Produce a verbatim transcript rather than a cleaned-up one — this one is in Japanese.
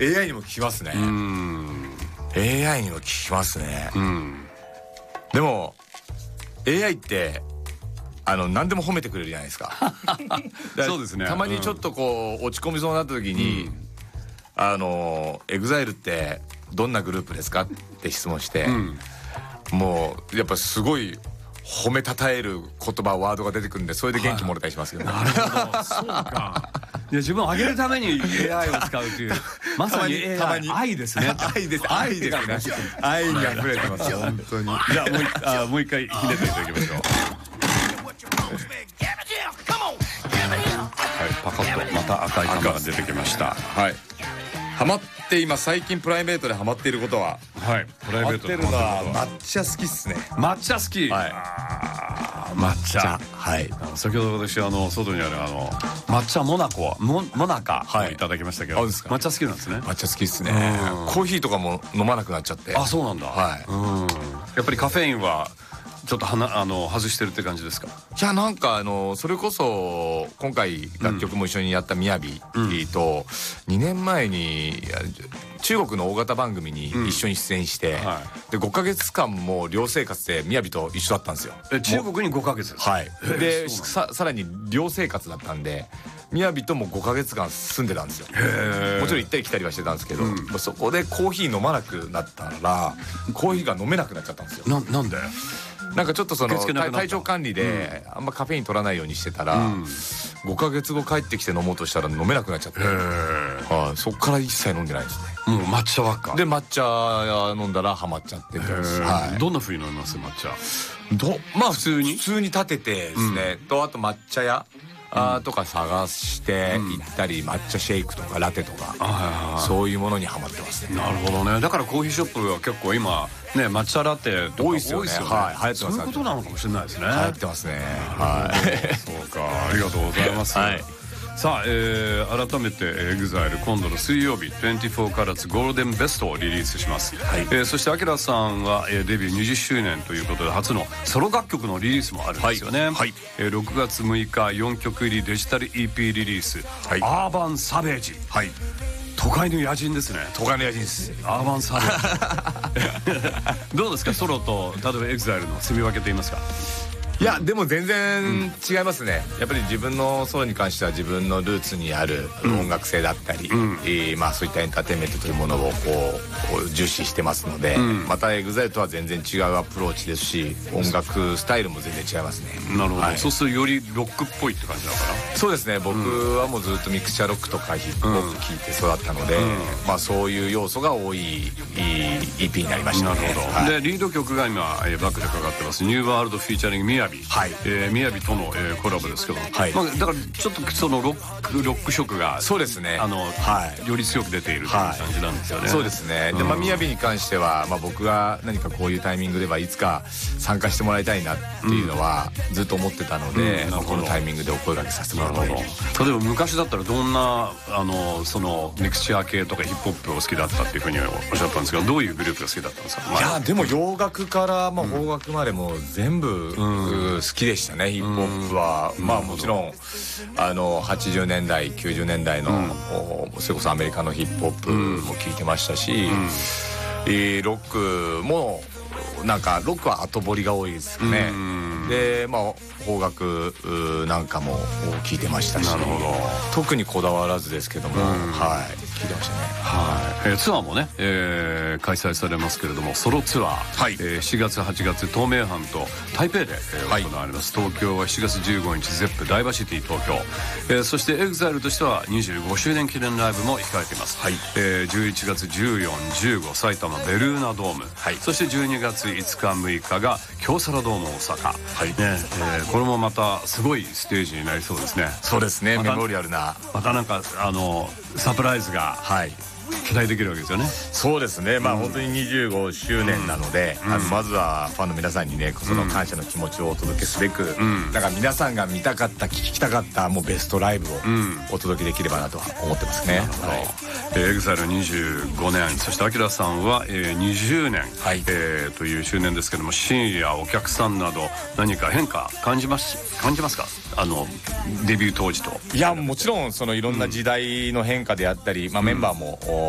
エーアイ にも聞きますね。うん エーアイ にも聞きますね。うんでも エーアイ ってあの何でも褒めてくれるじゃないですか。 そうですね。 たまにちょっとこう落ち込みそうになった時に、うん、あの エグザイル ってどんなグループですかって質問して、うん、もうやっぱすごい褒めたたえる言葉ワードが出てくるんで、それで元気もらったりしますけどね。 なるほど、そうか。いや自分を上げるために エーアイ を使うというまさに エーアイ 愛ですね。 愛です愛ですね。愛に溢れてます本当に。 じゃあもう一あもう一回ひねっていただきましょう。はい、パカッとまた赤い玉が出てきました。 はい。ハマって今最近プライベートでハマっていることは、 はい、プライベートでハマってるのは抹茶好きっすね。 抹茶好き。 はい。 抹茶。 はい。 先ほど私あの外にあるあの抹茶モナコモモナカをいただきましたけど、抹茶好きなんですね。 抹茶好きっすね。コーヒーとかも飲まなくなっちゃって。 あ、そうなんだ。 はい。 うん。やっぱりカフェインはちょっとはなあの外してるって感じですか。 いやなんかあのそれこそ今回楽曲も一緒にやったみやびとにねんまえに中国の大型番組に一緒に出演して、うんはい、でごかげつかんも寮生活でみやびと一緒だったんですよ。 え中国にごかげつですか。 はい。で さ, さらに寮生活だったんでみやびともごかげつかん住んでたんですよ。もちろん行ったり来たりはしてたんですけど、うん、そこでコーヒー飲まなくなったらコーヒーが飲めなくなっちゃったんですよ。 な, なんでなんかちょっとその体調管理であんまカフェイン取らないようにしてたら、うん、ごかげつご帰ってきて飲もうとしたら飲めなくなっちゃって、はい、そっから一切飲んでないですね。 もう抹茶ばっかで抹茶飲んだらハマっちゃってるんです、 はい、どんな風に飲みます抹茶。 どまあ普通に普通に立ててですね、うん、とあと抹茶屋あとか探して行ったり、抹茶シェイクとかラテとか、そういうものにハマってますね。 なるほどね。だからコーヒーショップは結構今ね抹茶ラテとか多いですよね。 はい、流行ってます。 そういうことなのかもしれないですね。 流行ってますね。はい。 そうか、ありがとうございます。はい。さあ、えー、改めて エグザイル 今度の水曜日にじゅうよんカラッツゴールデンベストをリリースします、はい。えー、そしてアキラさんは、えー、デビューにじゅっしゅうねんということで初のソロ楽曲のリリースもあるんですよね。はいはい。えー、ろくがつむいかよんきょく入りデジタル イーピー リリース、はい、アーバンサベージ。はい。都会の野人ですね。 都会の野人です。 アーバンサベージどうですかソロと例えば エグザイル の住み分けと言いますか。 いやでも全然違いますね、うん、やっぱり自分のソロに関しては自分のルーツにある音楽性だったり、うん、えー、まあそういったエンターテインメントというものをこう重視してますので、うん、また エグザイル とは全然違うアプローチですし音楽スタイルも全然違いますね。 なるほど、はい、そうするとよりロックっぽいって感じなのかな。 そうですね、僕はもうずっとミクチャーロックとかヒップホップ聴いて育ったので、うん、まあそういう要素が多い イーピー になりましたね。 なるほど、はい、でリード曲が今バックでかかってますニューワールドフィーチャリングみやび、はい、えーみやびとの、えー、コラボですけど、はい、まあ、だからちょっとそのロックロック色がそうですね、 あの、はい、より強く出ているという感じなんですよね。 はい、そうですね、うん、でまあみやびに関しては、まあ、僕が何かこういうタイミングではいつか参加してもらいたいなっていうのはずっと思ってたので、うん、まあ、このタイミングでお声掛けさせてもらった。例えば昔だったらどんなあのそのミクチャー系とかヒップホップを好きだったっていうふうにおっしゃったんですけど、どういうグループが好きだったんですか。 いやでも洋楽から、まあ、邦楽までも全部、うん、好きでしたね。ヒップホップはまあもちろんあのはちじゅうねんだいきゅうじゅうねんだいの、うん、それこそアメリカのヒップホップも聴いてましたし、うん、えー、ロックもなんかロックは後掘りが多いですよね。うん、でまあ邦楽なんかも聴いてましたし、なるほど、特にこだわらずですけども、うん、はい聴いてましたね。 はい、えー、ツアーもね、えー、開催されますけれどもソロツアー、はい、えー、しがつはちがつ東名阪と台北で、えー、行われます、はい、東京はしちがつじゅうごにちゼップダイバーシティ東京、えー、そして エグザイル としてはにじゅうごしゅうねん記念ライブも控えています、はい、えー、じゅういちがつじゅうよん、じゅうご埼玉ベルーナドーム、はい、そしてじゅうにがついつかむいかが京セラドーム大阪、はい、ね、えー、これもまたすごいステージになりそうですね。 そうですね、ま、メモリアルなまたなんかあのサプライズが、はい、期待できるわけですよね。 そうですね、まあ、うん、本当ににじゅうごしゅうねんなので、うん、あのまずはファンの皆さんにねその感謝の気持ちをお届けすべく、うん、だから皆さんが見たかった聞きたかったもうベストライブをお届けできればなとは思ってますね。はい、 えー、エグザイルにじゅうごねん、そしてアキラさんは、えー、にじゅうねん、はい、えー、という周年ですけども、シーンやお客さんなど何か変化感じます感じますか、あのデビュー当時と。 いやもちろんそのいろんな時代の変化であったり、まあ、メンバーも、